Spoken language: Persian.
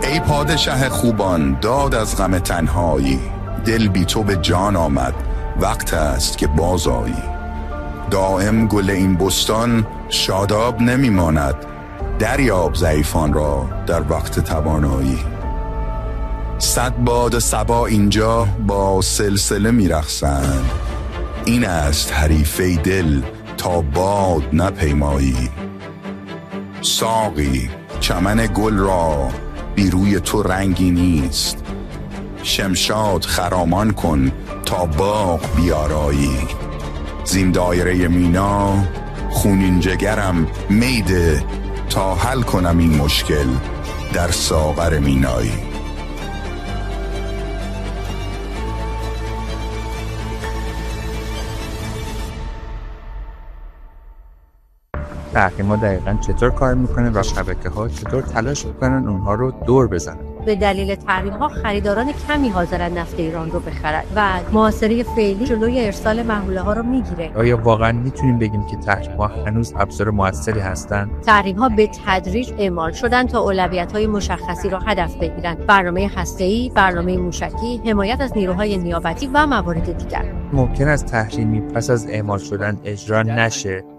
ای پادشه خوبان داد از غم تنهایی، دل بی تو به جان آمد وقت است که بازآیی. دائم گل این بستان شاداب نمیماند، دریاب ضعیفان را در وقت توانایی. صد باد صبا اینجا با سلسله میرقصند، این است حریفه دل تا باد نپیمایی. ساقی چمن گل را بی روی تو رنگی نیست، شمشاد خرامان کن تا باغ بیارایی. زین دایره مینا خونین جگرم میده تا حل کنم این مشکل در ساغر مینایی. تحریم‌ها دقیقاً چطور کار میکنه و شبکه‌ها چطور تلاش میکنن اونها رو دور بزنن. به دلیل تحریم‌ها خریداران کمی حاضرن نفت ایران رو بخرن و محاصره فعلی جلوی ارسال محموله‌ها رو میگیره. آیا واقعاً میتونیم بگیم که تحریم‌ها هنوز ابزار موثری هستن؟ تحریم‌ها به تدریج اعمال شدن تا اولویت‌های مشخصی را هدف بگیرن: برنامه هسته‌ای، برنامه موشکی، حمایت از نیروهای نیابتی و موارد دیگر. ممکن است تحریمی پس از اعمال شدن اجرا نشه